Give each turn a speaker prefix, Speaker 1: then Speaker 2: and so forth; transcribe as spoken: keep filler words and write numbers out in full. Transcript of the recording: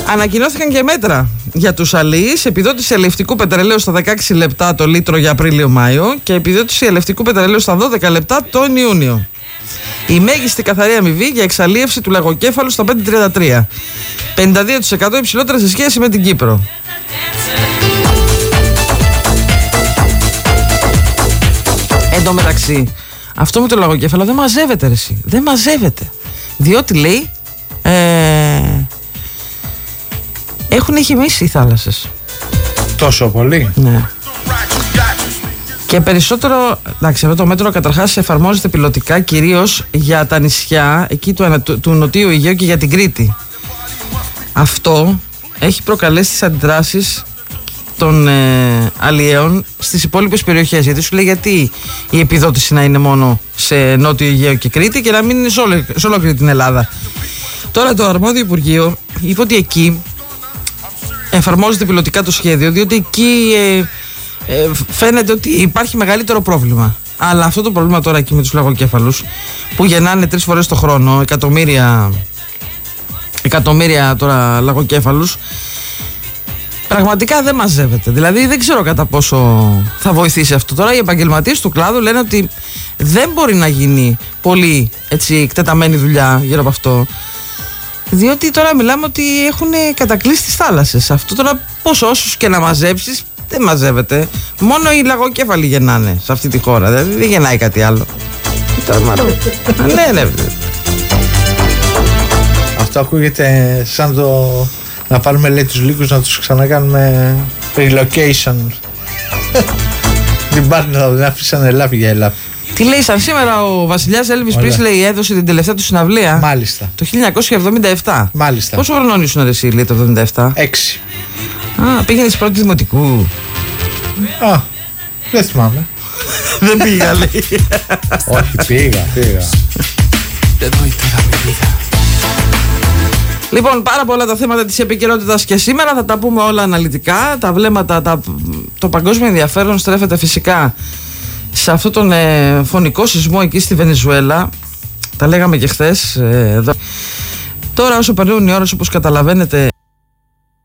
Speaker 1: Ανακοινώθηκαν και μέτρα για τους αλεείς. Επιδότηση ελευτικού πετρελαίου στα δεκαέξι λεπτά το λίτρο για Απρίλιο-Μάιο και επιδότηση ελευτικού πετρελαίου στα δώδεκα λεπτά τον Ιούνιο. Η μέγιστη καθαρή αμοιβή για εξαλείευση του λαγοκέφαλου στα πέντε τριάντα τρία. πενήντα δύο τοις εκατό υψηλότερα σε σχέση με την Κύπρο. Εν τω μεταξύ, αυτό με το λαγοκέφαλο δεν μαζεύεται, ρε εσύ. Δεν μαζεύεται. Διότι λέει ε, έχουν χυμίσει οι θάλασσες.
Speaker 2: Τόσο πολύ?
Speaker 1: Ναι. Και περισσότερο, εντάξει, αυτό το μέτρο καταρχάς εφαρμόζεται πιλωτικά κυρίως για τα νησιά εκεί του, του, του Νοτίου Αιγαίου και για την Κρήτη. Αυτό έχει προκαλέσει τις αντιδράσεις των ε, αλλιέων στις υπόλοιπες περιοχές. Γιατί σου λέει γιατί η επιδότηση να είναι μόνο σε Νότιο Αιγαίο και Κρήτη και να μην είναι σε, όλη, σε ολόκληρη την Ελλάδα. Τώρα το αρμόδιο Υπουργείο είπε ότι εκεί εφαρμόζεται πιλωτικά το σχέδιο, διότι εκεί ε, ε, φαίνεται ότι υπάρχει μεγαλύτερο πρόβλημα. Αλλά αυτό το πρόβλημα τώρα εκεί με τους λαγοκέφαλους που γεννάνε τρεις φορές το χρόνο εκατομμύρια, εκατομμύρια τώρα λαγοκέφαλους, πραγματικά δεν μαζεύεται. Δηλαδή δεν ξέρω κατά πόσο θα βοηθήσει αυτό. Τώρα οι επαγγελματίες του κλάδου λένε ότι δεν μπορεί να γίνει πολύ έτσι εκτεταμένη δουλειά γύρω από αυτό, διότι τώρα μιλάμε ότι έχουν κατακλείσει τις θάλασσες. Αυτό τώρα πόσο όσους και να μαζέψεις δεν μαζεύεται. Μόνο οι λαγοκέφαλοι γεννάνε σε αυτή τη χώρα. Δηλαδή δεν γεννάει κάτι άλλο. Ναι, ναι.
Speaker 2: Αυτό ακούγεται σαν το να πάρουμε, λέει, τους λύκους να τους ξανακάνουμε relocation. Την πάρνε, δεν αφήσανε ελάφι για ελάφι.
Speaker 1: Τι λέει, σαν σήμερα ο βασιλιάς Elvis Presley έδωσε την τελευταία του συναυλία.
Speaker 2: Μάλιστα.
Speaker 1: Το χίλια εννιακόσια εβδομήντα επτά.
Speaker 2: Μάλιστα.
Speaker 1: Πόσο χρονών ήσουν ρε εσύ, λέει, το εβδομήντα επτά?
Speaker 2: Έξι.
Speaker 1: Α, πήγαινες πρώτη δημοτικού.
Speaker 2: Α, δεν θυμάμαι.
Speaker 1: Δεν πήγα, λέει.
Speaker 2: Όχι, πήγα, πήγα.
Speaker 1: Λοιπόν, πάρα πολλά τα θέματα της επικαιρότητας και σήμερα θα τα πούμε όλα αναλυτικά. Τα βλέμματα, τα, το παγκόσμιο ενδιαφέρον στρέφεται φυσικά σε αυτόν τον ε, φωνικό σεισμό εκεί στη Βενεζουέλα. Τα λέγαμε και χθες ε, εδώ. Τώρα όσο περνούν οι ώρες, όπως καταλαβαίνετε,